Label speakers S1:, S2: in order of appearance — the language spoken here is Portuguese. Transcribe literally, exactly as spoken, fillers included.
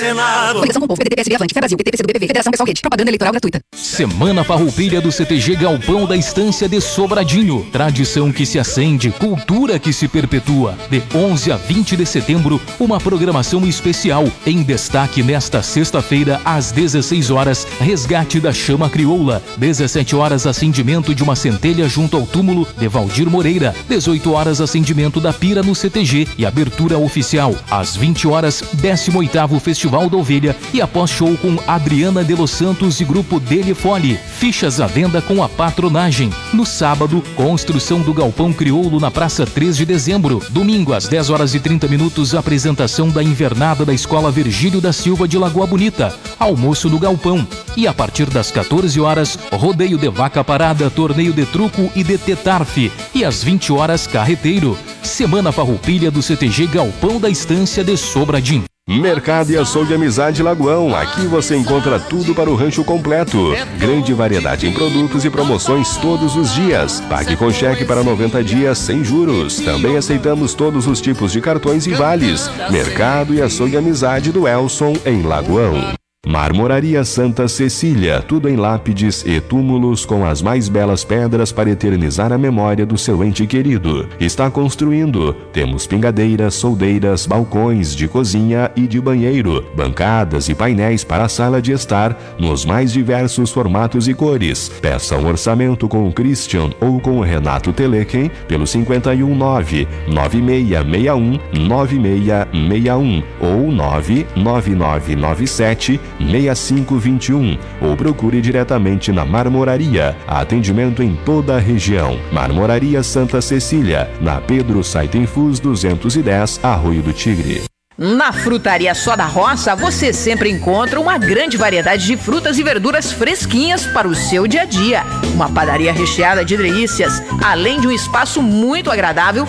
S1: Conexão com o povo, P D T, P S B, Avante, Fé Brasil, P T, P C do B P V, Federação Pessoal Rede, propaganda eleitoral gratuita.
S2: Semana Farroupilha do C T G Galpão da Estância de Sobradinho. Tradição que se acende, cultura que se perpetua. De onze a vinte de setembro, uma programação especial. Em destaque nesta sexta-feira, às dezesseis horas, resgate da chama crioula. dezessete horas, acendimento de uma centelha junto ao túmulo de Valdir Moreira. dezoito horas, acendimento da pira no C T G e abertura oficial. Às vinte horas, décimo oitavo Festival da Ovelha e após show com Adriana de Los Santos e grupo Dele Fole. Fichas à venda com a patronagem. No sábado, construção do Galpão Crioulo na Praça três de dezembro. Domingo, às dez horas e trinta minutos, apresentação da invernada da Escola Virgílio da Silva de Lagoa Bonita. Almoço no Galpão. E a partir das quatorze horas, rodeio de vaca parada, torneio de truco e de tetarfe. E às vinte horas, carreteiro. Semana Farroupilha do C T G Galpão da Estância de Sobradinho.
S3: Mercado e Açougue Amizade Lagoão. Aqui você encontra tudo para o rancho completo. Grande variedade em produtos e promoções todos os dias. Pague com cheque para noventa dias sem juros. Também aceitamos todos os tipos de cartões e vales. Mercado e Açougue Amizade do Elson, em Lagoão. Marmoraria Santa Cecília, tudo em lápides e túmulos com as mais belas pedras para eternizar a memória do seu ente querido. Está construindo. Temos pingadeiras, soldeiras, balcões de cozinha e de banheiro, bancadas e painéis para a sala de estar nos mais diversos formatos e cores. Peça um orçamento com o Christian ou com o Renato Telequem pelo cinco um nove, nove seis seis um, nove seis seis um ou nove nove nove nove sete, seis cinco dois um ou procure diretamente na Marmoraria. Atendimento em toda a região. Marmoraria Santa Cecília, na Pedro Saitenfus duzentos e dez, Arroio do Tigre.
S4: Na Frutaria Só da Roça, você sempre encontra uma grande variedade de frutas e verduras fresquinhas para o seu dia a dia. Uma padaria recheada de delícias, além de um espaço muito agradável